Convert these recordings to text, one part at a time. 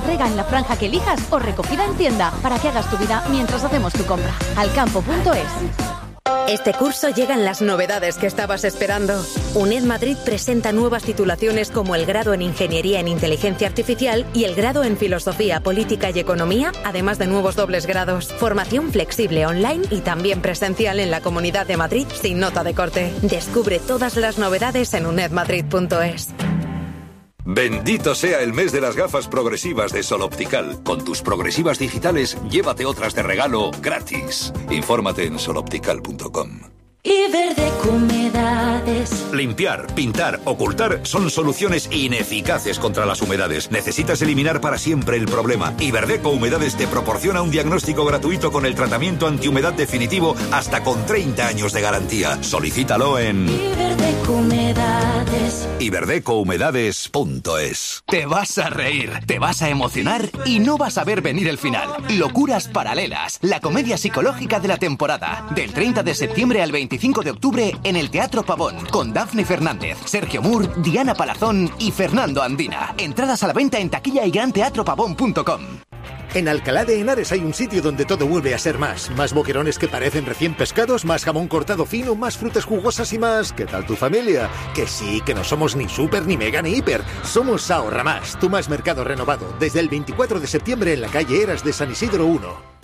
entrega en la franja que elijas o recogida en tienda para que hagas tu vida mientras hacemos tu compra. Alcampo.es. Este curso llegan las novedades que estabas esperando. UNED Madrid presenta nuevas titulaciones como el grado en Ingeniería en Inteligencia Artificial y el grado en Filosofía, Política y Economía, además de nuevos dobles grados. Formación flexible online y también presencial en la Comunidad de Madrid sin nota de corte. Descubre todas las novedades en unedmadrid.es. Bendito sea el mes de las gafas progresivas de Sol Optical. Con tus progresivas digitales, llévate otras de regalo gratis. Infórmate en soloptical.com. Iberdeco Humedades. Limpiar, pintar, ocultar son soluciones ineficaces contra las humedades. Necesitas eliminar para siempre el problema. Iberdeco Humedades te proporciona un diagnóstico gratuito con el tratamiento antihumedad definitivo hasta con 30 años de garantía. Solicítalo en Iberdeco Humedades. Iberdecouhumedades.es. Te vas a reír, te vas a emocionar y no vas a ver venir el final. Locuras Paralelas, la comedia psicológica de la temporada. Del 30 de septiembre al 25 de octubre en el Teatro Pavón, con Dafne Fernández, Sergio Moore, Diana Palazón y Fernando Andina. Entradas a la venta en taquilla y granteatropavón.com. En Alcalá de Henares hay un sitio donde todo vuelve a ser más. Más boquerones que parecen recién pescados, más jamón cortado fino, más frutas jugosas y más... ¿Qué tal tu familia? Que sí, que no somos ni súper, ni mega, ni hiper. Somos Ahorra Más, tu más mercado renovado. Desde el 24 de septiembre en la calle Eras de San Isidro 1.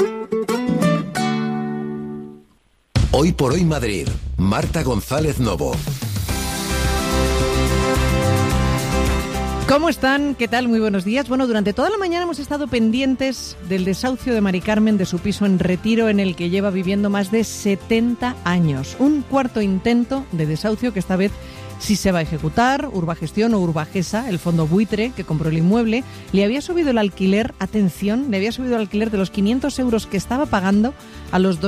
Hoy por hoy Madrid. Marta González Novo. ¿Cómo están? ¿Qué tal? Muy buenos días. Bueno, durante toda la mañana hemos estado pendientes del desahucio de Mari Carmen de su piso en Retiro, en el que lleva viviendo más de 70 años. Un cuarto intento de desahucio que esta vez sí se va a ejecutar. Urbagestión o Urbagesa, el fondo buitre que compró el inmueble, le había subido el alquiler, atención, le había subido el alquiler de los 500 euros que estaba pagando a los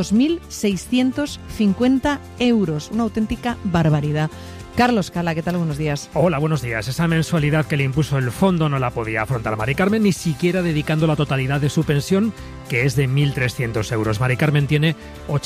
2.650 euros. Una auténtica barbaridad. Carlos Cala, ¿qué tal? Buenos días. Hola, buenos días. Esa mensualidad que le impuso el fondo no la podía afrontar Mari Carmen, ni siquiera dedicando la totalidad de su pensión, que es de 1.300 euros. Mari Carmen tiene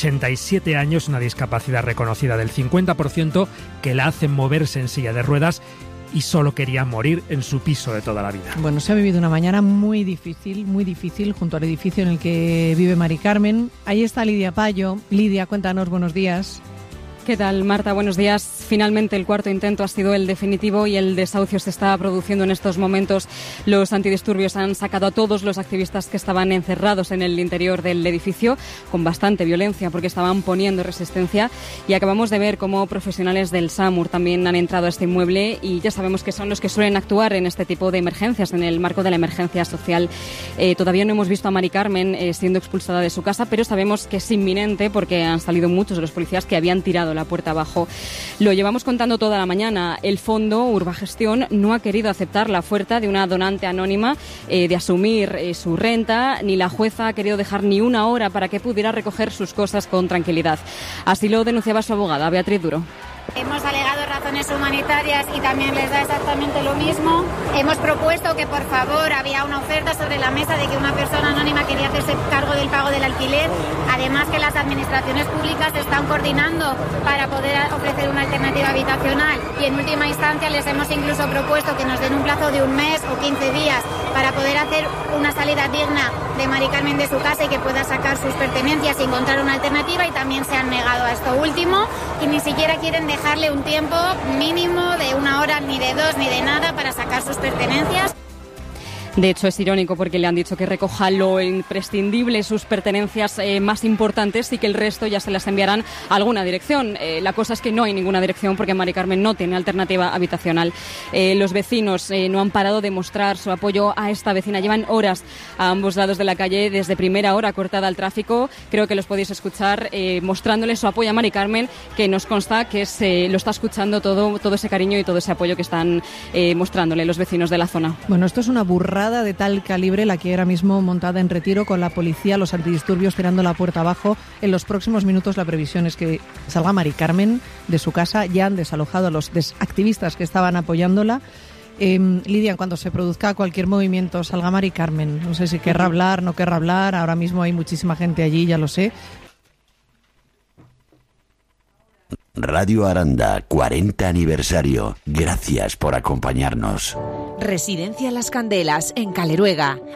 87 años, una discapacidad reconocida del 50% que la hace moverse en silla de ruedas y solo quería morir en su piso de toda la vida. Bueno, se ha vivido una mañana muy difícil junto al edificio en el que vive Mari Carmen. Ahí está Lidia Payo. Lidia, cuéntanos, buenos días. ¿Qué tal, Marta? Buenos días. Finalmente el cuarto intento ha sido el definitivo y el desahucio se está produciendo en estos momentos. Los antidisturbios han sacado a todos los activistas que estaban encerrados en el interior del edificio con bastante violencia porque estaban poniendo resistencia, y acabamos de ver cómo profesionales del SAMUR también han entrado a este inmueble y ya sabemos que son los que suelen actuar en este tipo de emergencias, en el marco de la emergencia social. Todavía no hemos visto a Mari Carmen siendo expulsada de su casa, pero sabemos que es inminente porque han salido muchos de los policías que habían tirado la puerta abajo. Lo llevamos contando toda la mañana. El fondo Urbagestión no ha querido aceptar la oferta de una donante anónima de asumir su renta, ni la jueza ha querido dejar ni una hora para que pudiera recoger sus cosas con tranquilidad. Así lo denunciaba su abogada, Beatriz Duro. Hemos alegado razones humanitarias y también les da exactamente lo mismo. Hemos propuesto que, por favor, había una oferta sobre la mesa de que una persona anónima quería hacerse cargo del pago del alquiler. Además, que las administraciones públicas se están coordinando para poder ofrecer una alternativa habitacional. Y en última instancia les hemos incluso propuesto que nos den un plazo de un mes o 15 días para poder hacer una salida digna de Mari Carmen de su casa y que pueda sacar sus pertenencias y encontrar una alternativa, y también se han negado a esto último y ni siquiera quieren dejarle un tiempo mínimo de una hora, ni de dos, ni de nada para sacar sus pertenencias. De hecho, es irónico porque le han dicho que recoja lo imprescindible, sus pertenencias más importantes, y que el resto ya se las enviarán a alguna dirección. La cosa es que no hay ninguna dirección porque Mari Carmen no tiene alternativa habitacional. Los vecinos no han parado de mostrar su apoyo a esta vecina. Llevan horas a ambos lados de la calle, desde primera hora cortada al tráfico. Creo que los podéis escuchar mostrándole su apoyo a Mari Carmen, que nos consta que lo está escuchando todo ese cariño y todo ese apoyo que están mostrándole los vecinos de la zona. Bueno, esto es una burrada de tal calibre la que ahora mismo montada en Retiro, con la policía, los antidisturbios tirando la puerta abajo. En los próximos minutos la previsión es que salga Mari Carmen de su casa. Ya han desalojado a los activistas que estaban apoyándola. Lidia, en cuanto se produzca cualquier movimiento, salga Mari Carmen. No sé si querrá hablar, no querrá hablar. Ahora mismo hay muchísima gente allí, ya lo sé. Radio Aranda, 40 aniversario. Gracias por acompañarnos. Residencia Las Candelas, en Caleruega.